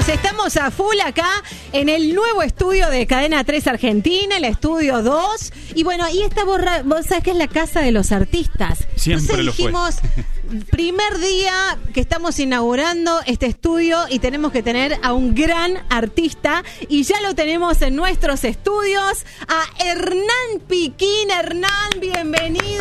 Estamos a full acá en el nuevo estudio de Cadena 3 Argentina, el estudio 2. Y bueno, y esta vos sabés que es la casa de los artistas. Siempre entonces lo dijimos, primer día que estamos inaugurando este estudio y tenemos que tener a un gran artista. Y ya lo tenemos en nuestros estudios, a Hernán Piquín. Hernán, bienvenido.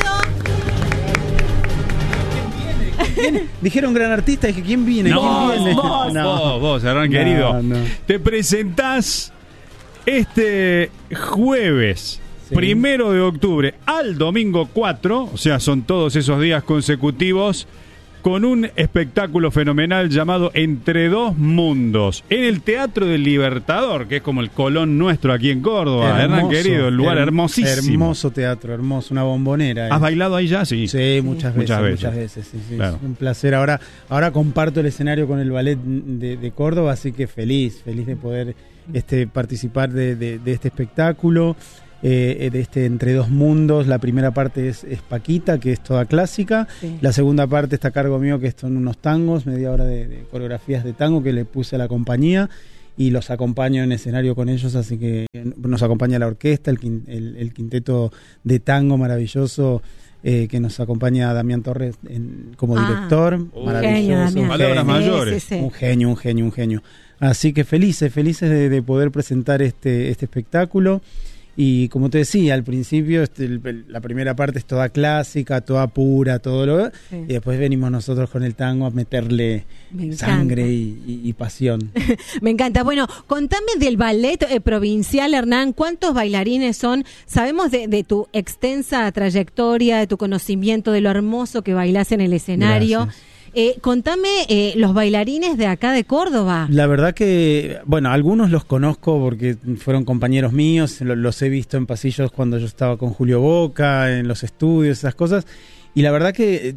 Dijeron gran artista, dije, ¿quién viene? No, ¿Quién viene? vos, Hernán, querido. No. Te presentás este jueves, Sí. 1 de octubre, al domingo 4, o sea, son todos esos días consecutivos, con un espectáculo fenomenal llamado Entre Dos Mundos, en el Teatro del Libertador, que es como el Colón nuestro aquí en Córdoba. Hernán, querido, el lugar hermosísimo. Hermoso teatro, hermoso, una bombonera. ¿Has bailado ahí ya? Sí. Sí, muchas veces. Sí, Claro. Es un placer. Ahora comparto el escenario con el ballet de Córdoba, así que feliz de poder participar de este espectáculo. De este Entre Dos Mundos. La primera parte es Paquita, que es toda clásica. Sí. La segunda parte está a cargo mío, que son unos tangos, media hora de coreografías de tango que le puse a la compañía y los acompaño en escenario con ellos, así que nos acompaña la orquesta, el quinteto de tango maravilloso, que nos acompaña Damián Torres como director. Maravilloso. Genio, Palabras mayores. Sí. Un genio. Así que felices de poder presentar este espectáculo. Y como te decía, al principio la primera parte es toda clásica, toda pura, todo lo Sí. y después venimos nosotros con el tango a meterle sangre y pasión. Me encanta. Bueno, contame del ballet provincial, Hernán. ¿Cuántos bailarines son? Sabemos de tu extensa trayectoria, de tu conocimiento, de lo hermoso que bailás en el escenario. Gracias. Contame los bailarines de acá de Córdoba. La verdad que, bueno, algunos los conozco porque fueron compañeros míos, los he visto en pasillos cuando yo estaba con Julio Boca, en los estudios, esas cosas. Y la verdad que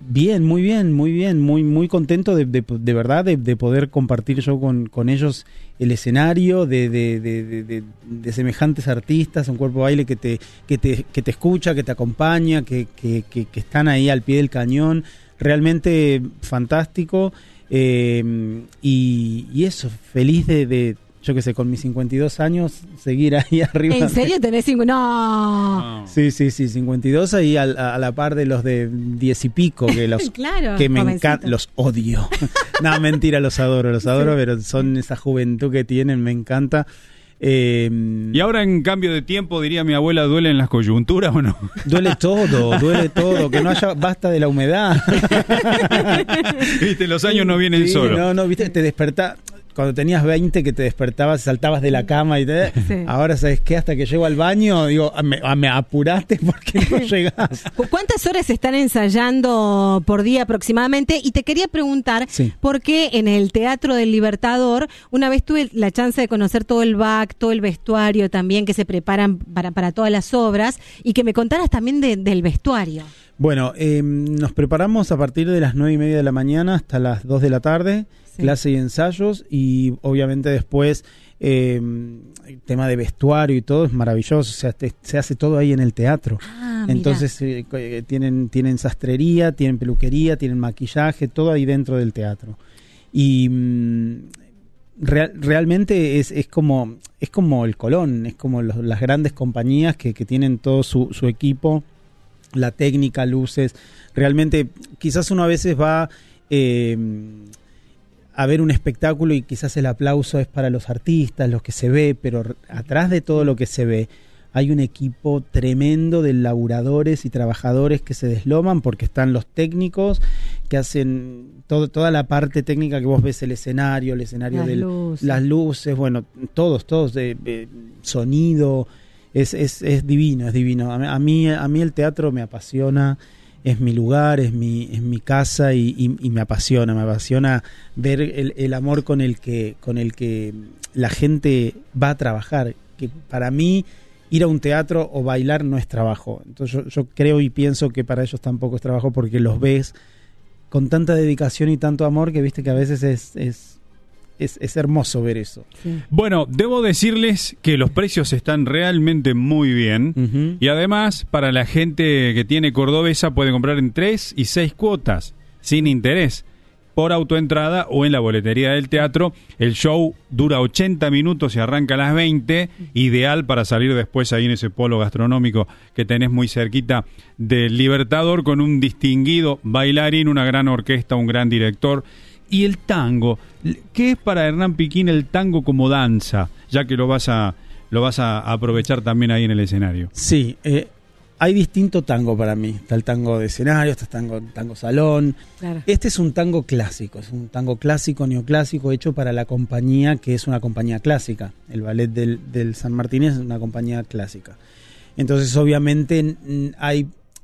muy contento de verdad de poder compartir yo con ellos el escenario de semejantes artistas, un cuerpo de baile que te escucha, que te acompaña, que están ahí al pie del cañón. Realmente fantástico, y eso, feliz de yo qué sé, con mis 52 años, seguir ahí arriba. ¿En serio tenés 5? No. Sí, 52, ahí a la par de los de 10 y pico, que los Claro, que me jovencito. encantan, los odio. No, mentira, los adoro, pero son esa juventud que tienen, me encanta. Y ahora, en cambio de tiempo, diría mi abuela, ¿duelen las coyunturas o no? Duele todo, que no haya, basta de la humedad. Viste, los años no vienen Sí, solos. No, viste, te despertás. Cuando tenías 20 que te despertabas, saltabas de la cama y Sí. ahora, ¿sabes qué? Hasta que llego al baño, digo, me apuraste porque no llegás. ¿Cuántas horas están ensayando por día aproximadamente? Y te quería preguntar, Sí. porque en el Teatro del Libertador, una vez tuve la chance de conocer todo el back, todo el vestuario también que se preparan para todas las obras, y que me contaras también del vestuario. Bueno, nos preparamos a partir de las 9:30 de la mañana hasta las 2 de la tarde, Sí. clase y ensayos, y obviamente después el tema de vestuario y todo es maravilloso, o sea, se hace todo ahí en el teatro. Ah, mira. Entonces tienen sastrería, tienen peluquería, tienen maquillaje, todo ahí dentro del teatro. Y realmente es como el Colón, es como las grandes compañías que tienen todo su equipo, la técnica, luces. Realmente quizás uno a veces va a ver un espectáculo y quizás el aplauso es para los artistas, los que se ve, pero atrás de todo lo que se ve hay un equipo tremendo de laburadores y trabajadores que se desloman, porque están los técnicos que hacen toda la parte técnica que vos ves, el escenario las luces, bueno, todos sonido, es divino. A mí el teatro me apasiona, es mi lugar, es mi casa, y me apasiona ver el amor con el que la gente va a trabajar, que para mí ir a un teatro o bailar no es trabajo. Entonces yo creo y pienso que para ellos tampoco es trabajo, porque los ves con tanta dedicación y tanto amor que viste que a veces es hermoso ver eso. Sí. Bueno, debo decirles que los precios están realmente muy bien. Uh-huh. Y además, para la gente que tiene cordobesa, puede comprar en 3 y 6 cuotas, sin interés. por autoentrada o en la boletería del teatro. El show dura 80 minutos y arranca a las 20, ideal para salir después ahí en ese polo gastronómico que tenés muy cerquita del Libertador, con un distinguido bailarín, una gran orquesta, un gran director. Y el tango, ¿qué es para Hernán Piquín el tango como danza? Ya que lo vas a aprovechar también ahí en el escenario. Sí, hay distinto tango para mí. Está el tango de escenario, está el tango salón. Claro. Este es un tango clásico, es un tango clásico, neoclásico, hecho para la compañía, que es una compañía clásica. El ballet del San Martín es una compañía clásica. Entonces, obviamente, hay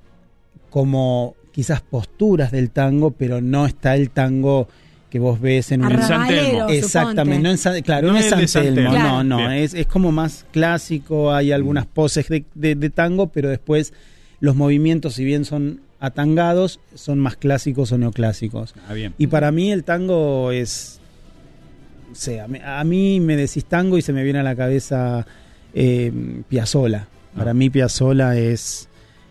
como quizás posturas del tango, pero no está el tango que vos ves en un... Arrabalero, exactamente, no en claro, no es San Telmo, claro. no, es como más clásico, hay algunas poses de tango, pero después los movimientos, si bien son atangados, son más clásicos o neoclásicos. Bien. Y para mí el tango es... O sea, a mí me decís tango y se me viene a la cabeza Piazzolla. Para mí Piazzolla es...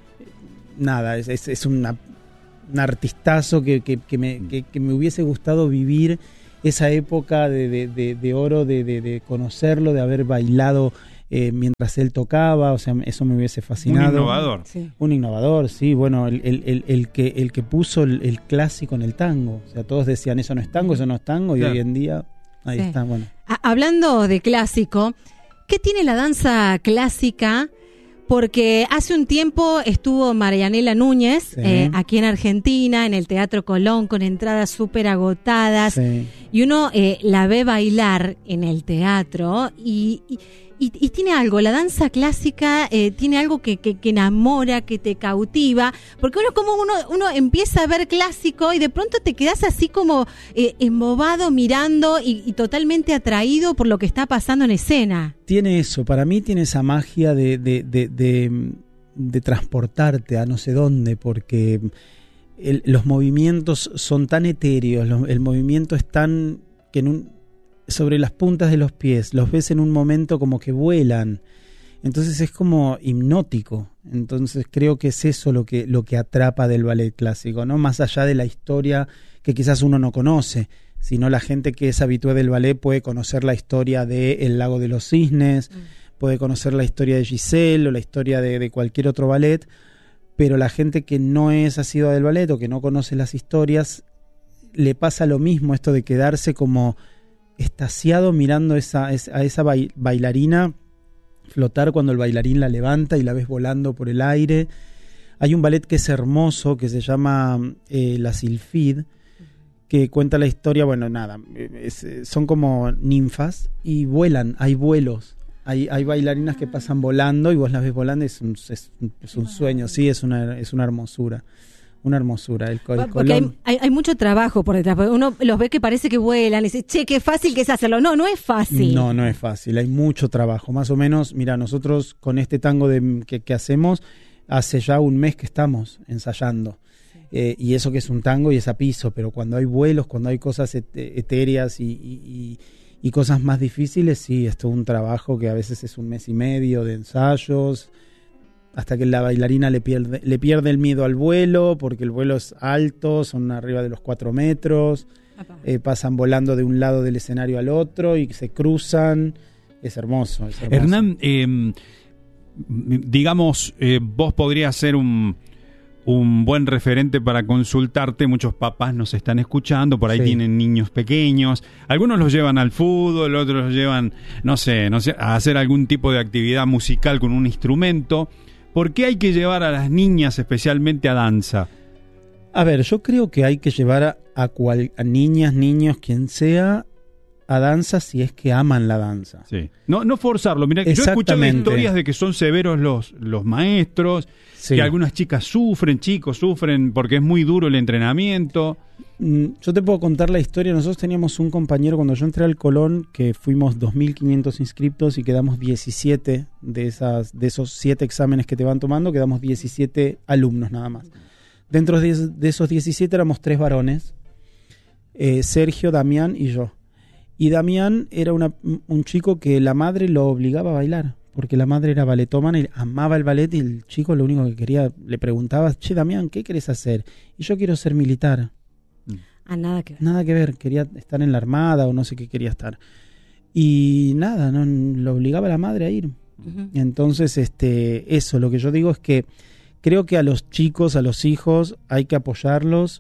Nada, es un artistazo que me hubiese gustado vivir esa época de oro, de conocerlo, de haber bailado mientras él tocaba. O sea, eso me hubiese fascinado. Un innovador. Sí. Un innovador, sí. Bueno, el que puso el clásico en el tango. O sea, todos decían, eso no es tango, eso no es tango. Claro. Y hoy en día, ahí está, bueno. Hablando de clásico, ¿qué tiene la danza clásica? Porque hace un tiempo estuvo Marianela Núñez, Sí. aquí en Argentina, en el Teatro Colón, con entradas súper agotadas. Sí. Y uno la ve bailar en el teatro y tiene algo, la danza clásica tiene algo que enamora, que te cautiva, porque uno empieza a ver clásico y de pronto te quedas así como embobado mirando y totalmente atraído por lo que está pasando en escena. Tiene eso, para mí tiene esa magia de transportarte a no sé dónde, porque los movimientos son tan etéreos, el movimiento es tan que sobre las puntas de los pies, los ves en un momento como que vuelan, entonces es como hipnótico. Entonces creo que es eso lo que atrapa del ballet clásico, ¿no? Más allá de la historia que quizás uno no conoce, sino la gente que es habitué del ballet puede conocer la historia de El Lago de los Cisnes, puede conocer la historia de Giselle o la historia de cualquier otro ballet, pero la gente que no es asidua del ballet o que no conoce las historias, le pasa lo mismo, esto de quedarse como extasiado mirando a esa bailarina flotar cuando el bailarín la levanta y la ves volando por el aire. Hay un ballet que es hermoso, que se llama La Sylphide, que cuenta la historia, bueno, nada, son como ninfas y vuelan, hay vuelos. Hay bailarinas que pasan volando y vos las ves volando y es un sueño, sí, es una hermosura. Una hermosura. Porque hay mucho trabajo por detrás. Porque uno los ve que parece que vuelan y dice, che, qué fácil que es hacerlo. No es fácil. No es fácil. Hay mucho trabajo. Más o menos, mira, nosotros con este tango que hacemos, hace ya un mes que estamos ensayando. Sí. Y eso que es un tango y es a piso, pero cuando hay vuelos, cuando hay cosas etéreas y cosas más difíciles, sí, es todo un trabajo que a veces es un mes y medio de ensayos, hasta que la bailarina le pierde el miedo al vuelo, porque el vuelo es alto, son arriba de los 4 metros, pasan volando de un lado del escenario al otro y se cruzan. Es hermoso. Hernán, digamos, vos podrías ser un buen referente para consultarte. Muchos papás nos están escuchando, por ahí sí. Tienen niños pequeños, algunos los llevan al fútbol, otros los llevan, no sé, a hacer algún tipo de actividad musical con un instrumento. ¿Por qué hay que llevar a las niñas especialmente a danza? A ver, yo creo que hay que llevar a niñas, niños, quien sea, a danza si es que aman la danza. Sí. No forzarlo. Mirá, yo he escuchado historias de que son severos los maestros, sí. Que algunas chicas chicos sufren porque es muy duro el entrenamiento. Yo te puedo contar la historia. Nosotros teníamos un compañero cuando yo entré al Colón, que fuimos 2.500 inscriptos y quedamos 17 de esos 7 exámenes que te van tomando, quedamos 17 alumnos nada más. Dentro de esos 17 éramos 3 varones, Sergio, Damián y yo. Y Damián era un chico que la madre lo obligaba a bailar, porque la madre era balletómana y amaba el ballet, y el chico lo único que quería, le preguntaba, che, Damián, ¿qué querés hacer? Y yo quiero ser militar. nada que ver. Nada que ver, quería estar en la Armada o no sé qué quería estar. Y nada, no lo obligaba a la madre a ir. Uh-huh. Entonces, eso, lo que yo digo es que creo que a los chicos, a los hijos, hay que apoyarlos.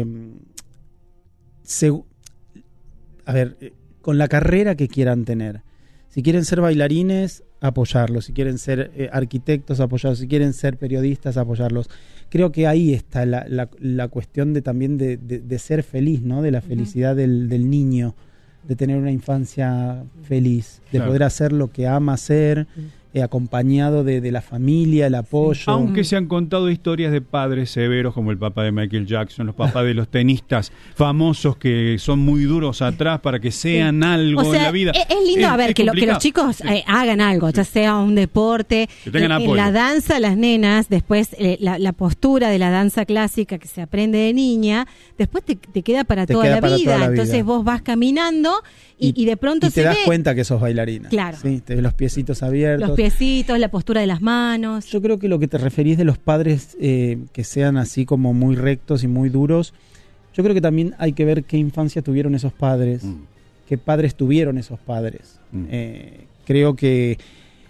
Con la carrera que quieran tener. Si quieren ser bailarines, apoyarlos. Si quieren ser arquitectos, apoyarlos. Si quieren ser periodistas, apoyarlos. Creo que ahí está la cuestión también de ser feliz, ¿no? De la felicidad del niño, de tener una infancia feliz, de poder hacer lo que ama hacer, acompañado de la familia, el apoyo. Aunque se han contado historias de padres severos como el papá de Michael Jackson, los papás de los tenistas famosos que son muy duros atrás para que sean algo en la vida. Es lindo que los chicos hagan algo, ya sea un deporte, que tengan apoyo. En la danza, las nenas, después la postura de la danza clásica que se aprende de niña, después te queda para toda la vida. Entonces vos vas caminando y de pronto te das cuenta que sos bailarina. Claro. ¿Sí? Te ves los piecitos abiertos. Los piecitos, la postura de las manos. Yo creo que lo que te referís de los padres que sean así como muy rectos y muy duros, yo creo que también hay que ver qué infancia tuvieron esos padres, qué padres tuvieron esos padres. Creo que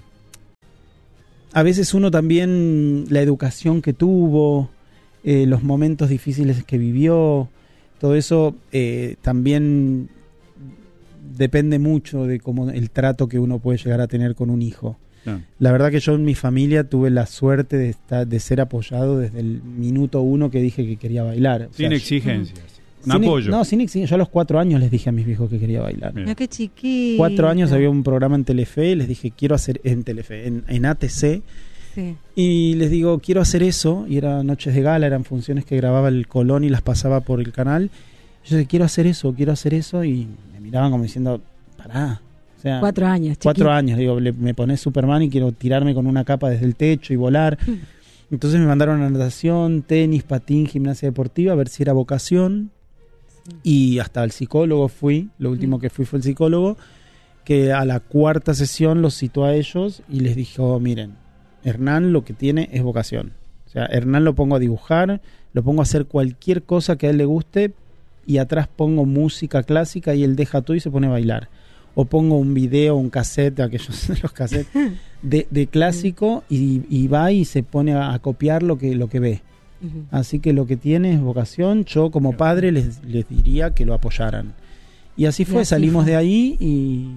a veces uno también, la educación que tuvo, los momentos difíciles que vivió, todo eso también depende mucho de cómo el trato que uno puede llegar a tener con un hijo. La verdad que yo en mi familia tuve la suerte de ser apoyado desde el minuto 1 que dije que quería bailar. Sin exigencias. Apoyo. Sin exigencias. Yo a los 4 años les dije a mis hijos que quería bailar. Mira qué chiquito. 4 años había un programa en Telefe, les dije quiero hacer en Telefe, en ATC. Sí. Y les digo quiero hacer eso, y eran noches de gala, eran funciones que grababa el Colón y las pasaba por el canal. Yo dije quiero hacer eso, y me miraban como diciendo, pará. O sea, 4 años, 4 años, digo, me pones Superman y quiero tirarme con una capa desde el techo y volar. Entonces me mandaron a natación, tenis, patín, gimnasia deportiva, a ver si era vocación. Y hasta el psicólogo fui, lo último que fui fue el psicólogo, que a la 4ª sesión los citó a ellos y les dijo, miren, Hernán lo que tiene es vocación. O sea, Hernán lo pongo a dibujar, lo pongo a hacer cualquier cosa que a él le guste, y atrás pongo música clásica y él deja todo y se pone a bailar. O pongo un video, un cassette, aquellos los cassettes de clásico, y va y se pone a copiar lo que ve. Así que lo que tiene es vocación. Yo como padre les diría que lo apoyaran. Y así fue, salimos de ahí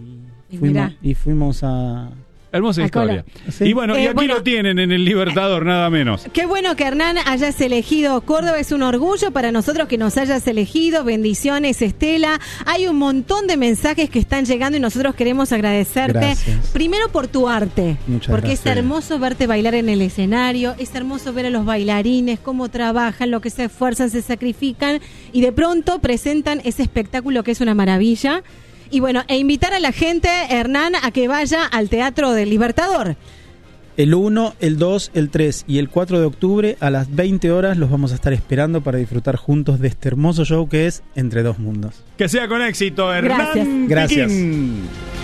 y fuimos a... Hermosa historia. Sí. Y bueno, y aquí lo tienen en el Libertador, nada menos. Qué bueno que Hernán hayas elegido Córdoba, es un orgullo para nosotros que nos hayas elegido. Bendiciones, Estela. Hay un montón de mensajes que están llegando y nosotros queremos agradecerte. Gracias. Primero por tu arte, porque es hermoso verte bailar en el escenario, es hermoso ver a los bailarines, cómo trabajan, lo que se esfuerzan, se sacrifican y de pronto presentan ese espectáculo que es una maravilla. Y bueno, invitar a la gente, Hernán, a que vaya al Teatro del Libertador. El 1, el 2, el 3 y el 4 de octubre a las 20 horas los vamos a estar esperando para disfrutar juntos de este hermoso show que es Entre Dos Mundos. Que sea con éxito, Hernán. Gracias. En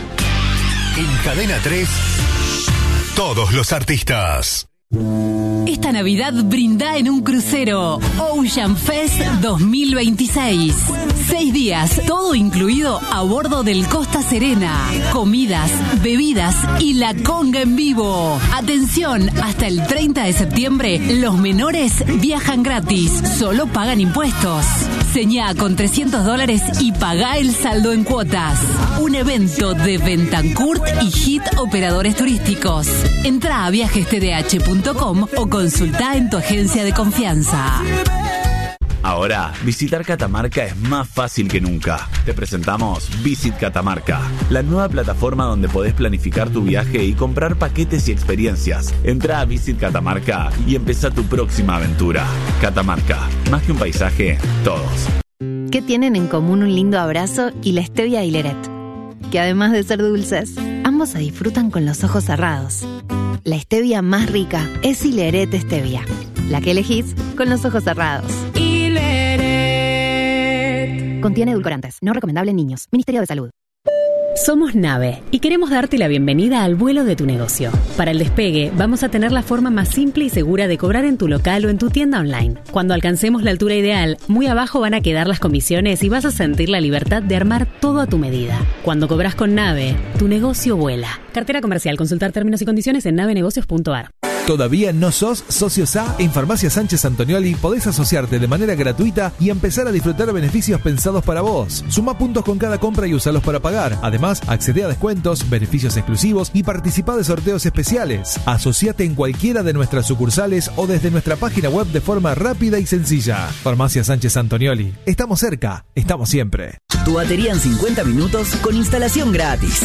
Cadena 3, todos los artistas. Esta Navidad brinda en un crucero Ocean Fest 2026. 6 días, todo incluido a bordo del Costa Serena. Comidas, bebidas y la conga en vivo. Atención, hasta el 30 de septiembre los menores viajan gratis, solo pagan impuestos. Señá con $300 y pagá el saldo en cuotas. Un evento de Bentancourt y Hit Operadores Turísticos. Entrá a viajestdh.com o consultá en tu agencia de confianza. Ahora, visitar Catamarca es más fácil que nunca. Te presentamos Visit Catamarca, la nueva plataforma donde podés planificar tu viaje y comprar paquetes y experiencias. Entrá a Visit Catamarca y empezá tu próxima aventura. Catamarca, más que un paisaje, todos. ¿Qué tienen en común un lindo abrazo y la stevia y Leret? Que además de ser dulces, ambos se disfrutan con los ojos cerrados. La stevia más rica es Hileret Stevia, la que elegís con los ojos cerrados. Hileret. Contiene edulcorantes, no recomendable en niños. Ministerio de Salud. Somos Nave y queremos darte la bienvenida al vuelo de tu negocio. Para el despegue, vamos a tener la forma más simple y segura de cobrar en tu local o en tu tienda online. Cuando alcancemos la altura ideal, muy abajo van a quedar las comisiones y vas a sentir la libertad de armar todo a tu medida. Cuando cobras con Nave, tu negocio vuela. Cartera comercial. Consultar términos y condiciones en navenegocios.ar. ¿Todavía no sos socio SA? En Farmacia Sánchez Antonioli podés asociarte de manera gratuita y empezar a disfrutar beneficios pensados para vos. Suma puntos con cada compra y usalos para pagar. Además, accede a descuentos, beneficios exclusivos y participa de sorteos especiales. Asociate en cualquiera de nuestras sucursales o desde nuestra página web de forma rápida y sencilla. Farmacia Sánchez Antonioli. Estamos cerca, estamos siempre. Tu batería en 50 minutos con instalación gratis.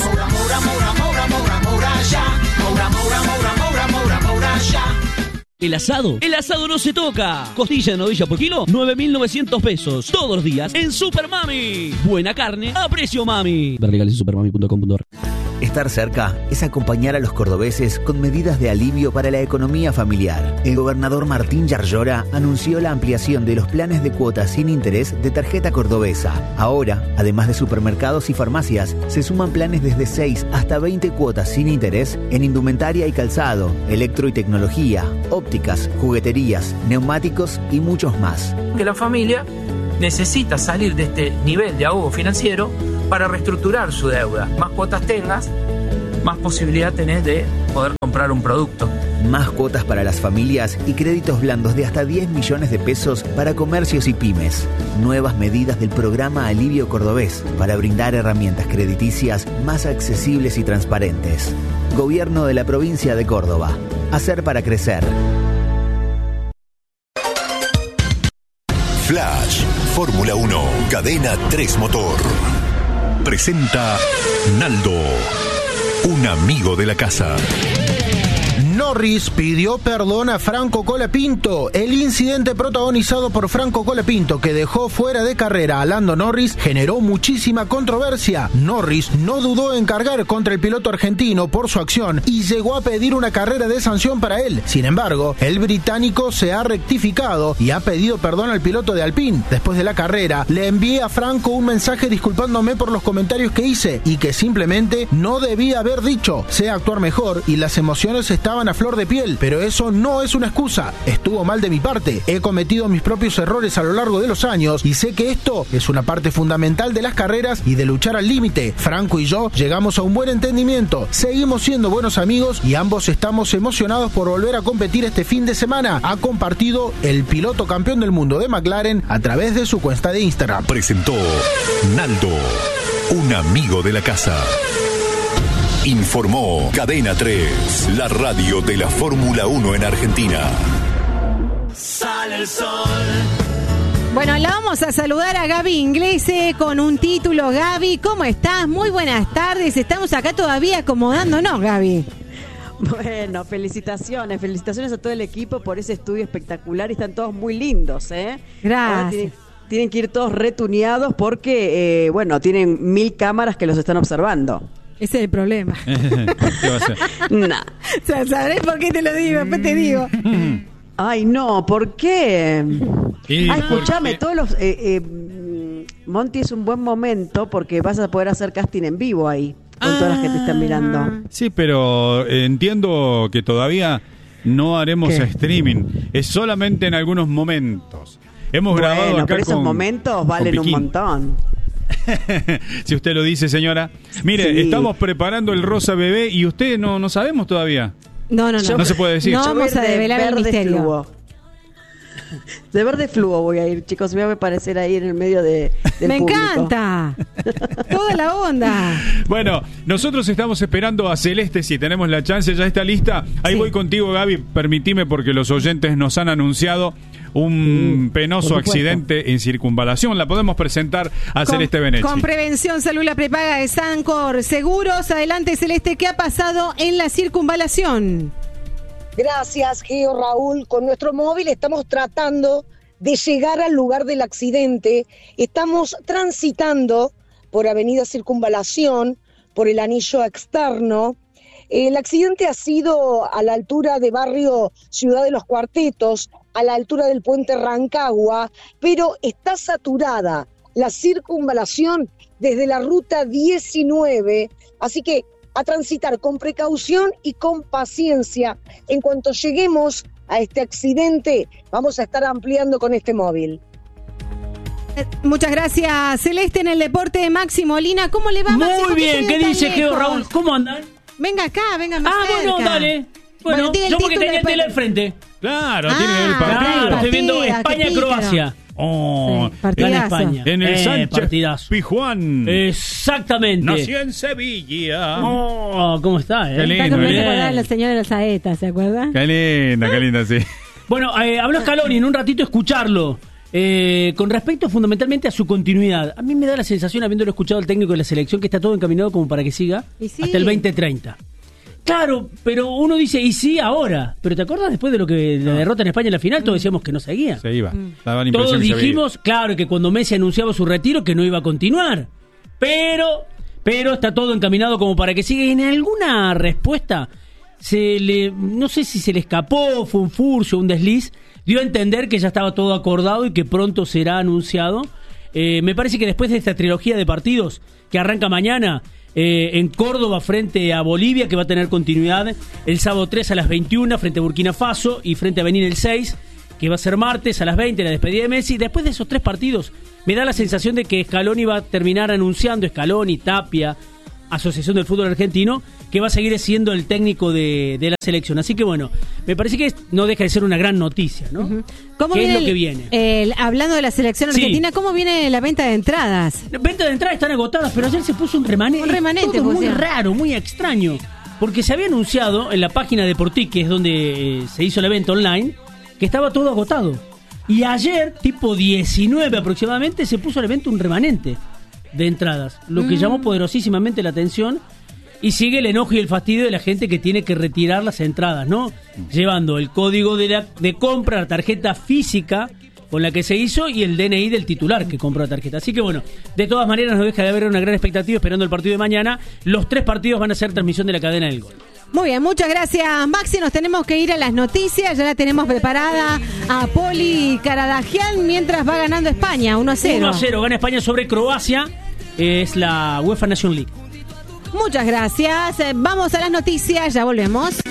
El asado no se toca. Costilla de novilla por kilo, 9.900 pesos. Todos los días en Super Mami. Buena carne a precio mami. Ver legales en supermami.com.ar. Estar cerca es acompañar a los cordobeses con medidas de alivio para la economía familiar. El gobernador Martín Yarlora anunció la ampliación de los planes de cuotas sin interés de tarjeta cordobesa. Ahora, además de supermercados y farmacias, se suman planes desde 6 hasta 20 cuotas sin interés en indumentaria y calzado, electro y tecnología, ópticas, jugueterías, neumáticos y muchos más. Que la familia necesita salir de este nivel de ahogo financiero para reestructurar su deuda. Más cuotas tengas, más posibilidad tenés de poder comprar un producto. Más cuotas para las familias y créditos blandos de hasta 10 millones de pesos para comercios y pymes. Nuevas medidas del programa Alivio Cordobés para brindar herramientas crediticias más accesibles y transparentes. Gobierno de la provincia de Córdoba. Hacer para crecer. Flash, Fórmula 1, Cadena 3 Motor. Presenta Naldo, un amigo de la casa. Norris pidió perdón a Franco Colapinto. El incidente protagonizado por Franco Colapinto, que dejó fuera de carrera a Lando Norris, generó muchísima controversia. Norris no dudó en cargar contra el piloto argentino por su acción y llegó a pedir una carrera de sanción para él. Sin embargo, el británico se ha rectificado y ha pedido perdón al piloto de Alpine. Después de la carrera, le envié a Franco un mensaje disculpándome por los comentarios que hice y que simplemente no debía haber dicho. Sé actuar mejor y las emociones estaban a flor de piel, pero eso no es una excusa. Estuvo mal de mi parte. He cometido mis propios errores a lo largo de los años y sé que esto es una parte fundamental de las carreras y de luchar al límite. Franco y yo llegamos a un buen entendimiento. Seguimos siendo buenos amigos y ambos estamos emocionados por volver a competir este fin de semana. Ha compartido el piloto campeón del mundo de McLaren a través de su cuenta de Instagram. Presentó Naldo, un amigo de la casa. Informó Cadena 3, la radio de la Fórmula 1 en Argentina. Sale el sol. Bueno, la vamos a saludar a Gaby Inglese con un título. Gaby, ¿cómo estás? Muy buenas tardes. Estamos acá todavía acomodándonos, Gaby. Bueno, felicitaciones a todo el equipo por ese estudio espectacular y están todos muy lindos, ¿eh? Gracias. Tienen que ir todos retuneados porque, tienen 1000 cámaras que los están observando. Ese es el problema. ¿Qué va a ser? No. ¿Sabrés por qué te lo digo? Después te digo. Ay, no, ¿por qué? Escúchame, porque... todos los... Monty, es un buen momento porque vas a poder hacer casting en vivo ahí, con toda la gente que está mirando. Sí, pero entiendo que todavía no haremos streaming. Es solamente en algunos momentos. Hemos grabado acá pero esos con, momentos valen un montón. Si usted lo dice, señora. Mire, sí. Estamos preparando el Rosa Bebé y usted no sabemos todavía. No se puede decir. No vamos a develar el misterio. Fluo. De verde fluo voy a ir, chicos. Me voy a aparecer ahí en el medio del Me público. encanta. Toda la onda. Bueno, nosotros estamos esperando a Celeste. Si tenemos la chance, ya está lista. Ahí voy contigo, Gaby. Permitime, porque los oyentes nos han anunciado un penoso accidente en Circunvalación. La podemos presentar a Celeste Benechi. Con Prevención Salud, la prepaga de Sancor Seguros. Adelante, Celeste, ¿qué ha pasado en la Circunvalación? Gracias, Geo, Raúl. Con nuestro móvil estamos tratando de llegar al lugar del accidente. Estamos transitando por Avenida Circunvalación, por el anillo externo. El accidente ha sido a la altura de barrio Ciudad de los Cuartetos, a la altura del puente Rancagua, pero está saturada la circunvalación desde la ruta 19, así que a transitar con precaución y con paciencia. En cuanto lleguemos a este accidente, vamos a estar ampliando con este móvil. Muchas gracias, Celeste. En el deporte de Maxi Molina, ¿cómo le va, Maxi? Muy bien, ¿qué dice Geo Raúl? ¿Cómo andan? Venga acá, venga más cerca. Bueno, dale. Bueno, yo porque tenía el tele al frente. Claro, tiene que ver el partido. Claro, estoy viendo España-Croacia. Oh, en España. En el Sánchez partidazo. Pizjuán. Exactamente. Nació en Sevilla. Oh, ¿cómo está? Qué lindo. Está como se acuerdan la señora de los Saetas, ¿se acuerda? Qué linda, sí. Bueno, habló Scaloni, en un ratito escucharlo. Con respecto fundamentalmente a su continuidad. A mí me da la sensación, habiéndolo escuchado al técnico de la selección, que está todo encaminado como para que siga hasta el 2030. Claro, pero uno dice, y sí, ahora. Pero ¿te acuerdas después de lo que la derrota en España en la final? Todos decíamos que no seguía. Se iba. Todos dijimos, claro, que cuando Messi anunciaba su retiro, que no iba a continuar. Pero está todo encaminado como para que siga. Y en alguna respuesta, no sé si se le escapó, fue un furcio, un desliz, dio a entender que ya estaba todo acordado y que pronto será anunciado. Me parece que después de esta trilogía de partidos que arranca mañana, en Córdoba frente a Bolivia, que va a tener continuidad el sábado 3 a las 21 frente a Burkina Faso y frente a Benín el 6, que va a ser martes a las 20, la despedida de Messi. Después de esos 3 partidos me da la sensación de que Scaloni va a terminar anunciando, Scaloni, Tapia, Asociación del Fútbol Argentino, que va a seguir siendo el técnico de la selección. Así que bueno, me parece que no deja de ser una gran noticia, ¿no? ¿Cómo ¿Qué viene es lo que viene? Hablando de la selección argentina, ¿cómo viene la venta de entradas? Las ventas de entradas están agotadas, pero ayer se puso un remanente. Un remanente, todo muy raro, muy extraño. Porque se había anunciado en la página de Portic, que es donde se hizo el evento online, que estaba todo agotado. Y ayer, tipo 19 aproximadamente, se puso al evento un remanente de entradas, lo que llamó poderosísimamente la atención, y sigue el enojo y el fastidio de la gente que tiene que retirar las entradas, ¿no? Llevando el código de compra, la tarjeta física con la que se hizo y el DNI del titular que compró la tarjeta. Así que bueno, de todas maneras no deja de haber una gran expectativa esperando el partido de mañana. Los 3 partidos van a ser transmisión de la cadena del gol. Muy bien, muchas gracias, Maxi. Nos tenemos que ir a las noticias. Ya la tenemos preparada a Poli Caradagian mientras va ganando España 1-0. 1-0, gana España sobre Croacia. Es la UEFA Nation League. Muchas gracias. Vamos a las noticias, ya volvemos.